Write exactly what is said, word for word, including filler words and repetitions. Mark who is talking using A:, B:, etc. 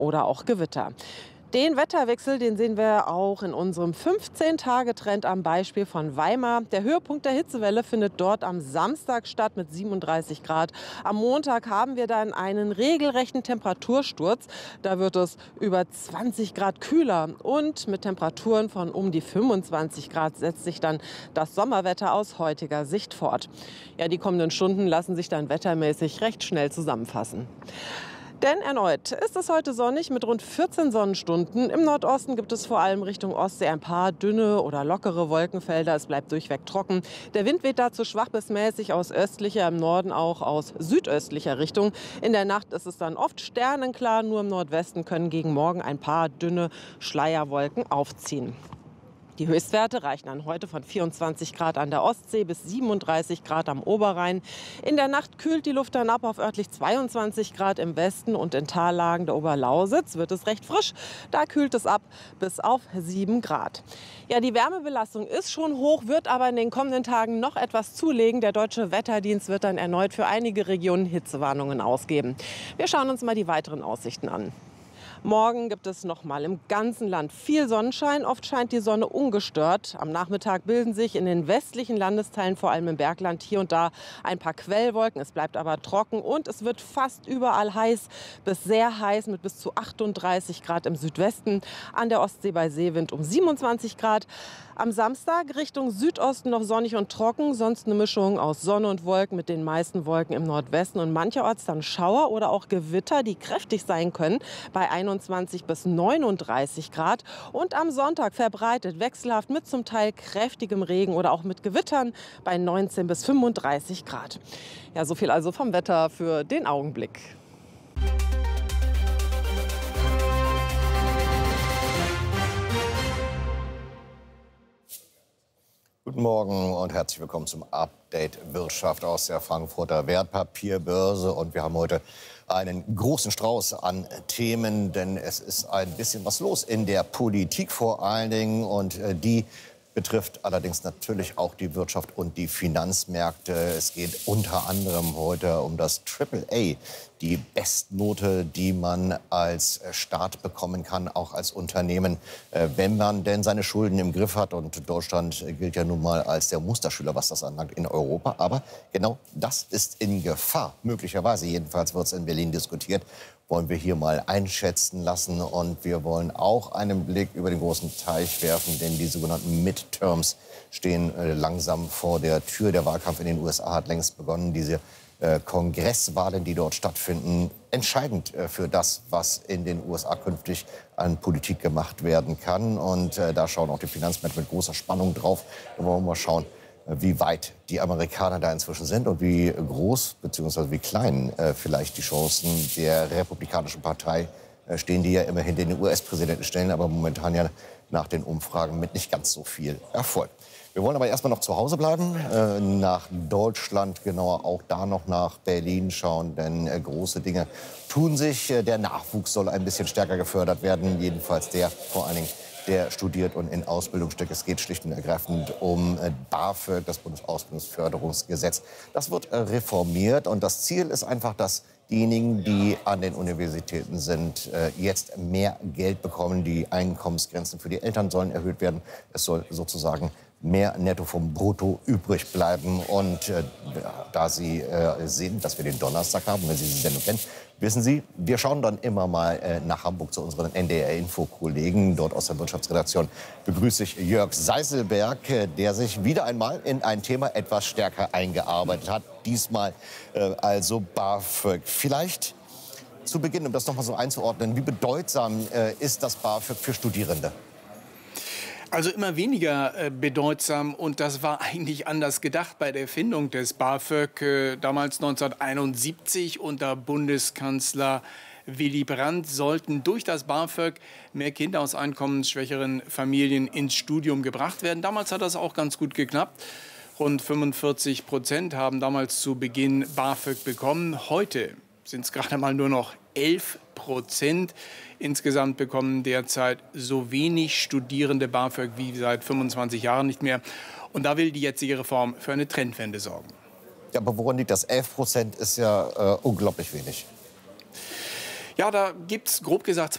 A: oder auch Gewitter. Den Wetterwechsel, den sehen wir auch in unserem fünfzehn-Tage-Trend am Beispiel von Weimar. Der Höhepunkt der Hitzewelle findet dort am Samstag statt mit siebenunddreißig Grad. Am Montag haben wir dann einen regelrechten Temperatursturz. Da wird es über zwanzig Grad kühler und mit Temperaturen von um die fünfundzwanzig Grad setzt sich dann das Sommerwetter aus heutiger Sicht fort. Ja, die kommenden Stunden lassen sich dann wettermäßig recht schnell zusammenfassen. Denn erneut ist es heute sonnig mit rund vierzehn Sonnenstunden. Im Nordosten gibt es vor allem Richtung Ostsee ein paar dünne oder lockere Wolkenfelder. Es bleibt durchweg trocken. Der Wind weht dazu schwach bis mäßig aus östlicher, im Norden auch aus südöstlicher Richtung. In der Nacht ist es dann oft sternenklar. Nur im Nordwesten können gegen Morgen ein paar dünne Schleierwolken aufziehen. Die Höchstwerte reichen dann heute von vierundzwanzig Grad an der Ostsee bis siebenunddreißig Grad am Oberrhein. In der Nacht kühlt die Luft dann ab auf örtlich zweiundzwanzig Grad im Westen und in Tallagen der Oberlausitz wird es recht frisch. Da kühlt es ab bis auf sieben Grad. Ja, die Wärmebelastung ist schon hoch, wird aber in den kommenden Tagen noch etwas zulegen. Der Deutsche Wetterdienst wird dann erneut für einige Regionen Hitzewarnungen ausgeben. Wir schauen uns mal die weiteren Aussichten an. Morgen gibt es noch mal im ganzen Land viel Sonnenschein. Oft scheint die Sonne ungestört. Am Nachmittag bilden sich in den westlichen Landesteilen, vor allem im Bergland, hier und da ein paar Quellwolken. Es bleibt aber trocken und es wird fast überall heiß bis sehr heiß mit bis zu achtunddreißig Grad im Südwesten. An der Ostsee bei Seewind um siebenundzwanzig Grad. Am Samstag Richtung Südosten noch sonnig und trocken, sonst eine Mischung aus Sonne und Wolken mit den meisten Wolken im Nordwesten und mancherorts dann Schauer oder auch Gewitter, die kräftig sein können, bei einundzwanzig bis neununddreißig Grad. Und am Sonntag verbreitet wechselhaft mit zum Teil kräftigem Regen oder auch mit Gewittern bei neunzehn bis fünfunddreißig Grad. Ja, so viel also vom Wetter für den Augenblick.
B: Guten Morgen und herzlich willkommen zum Update Wirtschaft aus der Frankfurter Wertpapierbörse. Und wir haben heute einen großen Strauß an Themen, denn es ist ein bisschen was los in der Politik vor allen Dingen. Und die betrifft allerdings natürlich auch die Wirtschaft und die Finanzmärkte. Es geht unter anderem heute um das Triple A, die Bestnote, die man als Staat bekommen kann, auch als Unternehmen, wenn man denn seine Schulden im Griff hat. Und Deutschland gilt ja nun mal als der Musterschüler, was das anlangt, in Europa. Aber genau das ist in Gefahr. Möglicherweise, jedenfalls wird es in Berlin diskutiert, wollen wir hier mal einschätzen lassen. Und wir wollen auch einen Blick über den großen Teich werfen, denn die sogenannten Midterms stehen langsam vor der Tür. Der Wahlkampf in den U S A hat längst begonnen. Diese Kongresswahlen, die dort stattfinden, entscheidend für das, was in den U S A künftig an Politik gemacht werden kann. Und äh, da schauen auch die Finanzmärkte mit großer Spannung drauf. Da wollen wir mal schauen, wie weit die Amerikaner da inzwischen sind und wie groß bzw. wie klein äh, vielleicht die Chancen der Republikanischen Partei äh, stehen, die ja immerhin den U S-Präsidenten stellen, aber momentan ja nach den Umfragen mit nicht ganz so viel Erfolg. Wir wollen aber erstmal noch zu Hause bleiben, äh, nach Deutschland, genauer auch da noch nach Berlin schauen, denn äh, große Dinge tun sich. Äh, der Nachwuchs soll ein bisschen stärker gefördert werden, jedenfalls der vor allen Dingen, der studiert und in Ausbildung steckt. Es geht schlicht und ergreifend um äh, BAföG, das Bundesausbildungsförderungsgesetz. Das wird äh, reformiert und das Ziel ist einfach, dass diejenigen, die an den Universitäten sind, äh, jetzt mehr Geld bekommen. Die Einkommensgrenzen für die Eltern sollen erhöht werden. Es soll sozusagen mehr netto vom Brutto übrig bleiben. Und äh, da Sie äh, sehen, dass wir den Donnerstag haben, wenn Sie die Sendung kennen, wissen Sie, wir schauen dann immer mal äh, nach Hamburg zu unseren N D R-Info-Kollegen. Dort aus der Wirtschaftsredaktion begrüße ich Jörg Seiselberg, äh, der sich wieder einmal in ein Thema etwas stärker eingearbeitet hat. Diesmal äh, also BAföG. Vielleicht zu Beginn, um das noch mal so einzuordnen, wie bedeutsam äh, ist das BAföG für Studierende?
C: Also immer weniger äh, bedeutsam, und das war eigentlich anders gedacht bei der Erfindung des BAföG, äh, damals neunzehnhunderteinundsiebzig unter Bundeskanzler Willy Brandt sollten durch das BAföG mehr Kinder aus einkommensschwächeren Familien ins Studium gebracht werden. Damals hat das auch ganz gut geklappt. Rund fünfundvierzig Prozent haben damals zu Beginn BAföG bekommen. Heute sind es gerade mal nur noch elf Prozent. Insgesamt bekommen derzeit so wenig Studierende BAföG wie seit fünfundzwanzig Jahren nicht mehr. Und da will die jetzige Reform für eine Trendwende sorgen.
B: Ja, aber woran liegt das? elf Prozent ist ja äh, unglaublich wenig.
C: Ja, da gibt es grob gesagt